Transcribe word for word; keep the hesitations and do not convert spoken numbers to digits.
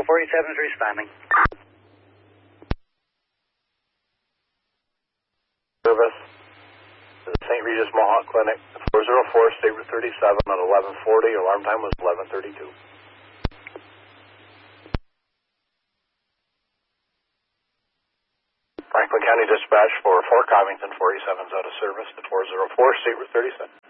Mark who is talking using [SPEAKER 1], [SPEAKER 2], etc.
[SPEAKER 1] forty-seven is responding.
[SPEAKER 2] Service to the Saint Regis Mohawk Clinic, four oh four, State Route thirty-seven at eleven forty. Alarm time was eleven thirty-two. Franklin County Dispatch for Fort Covington, forty-seven is out of service to four oh four, State Route thirty-seven.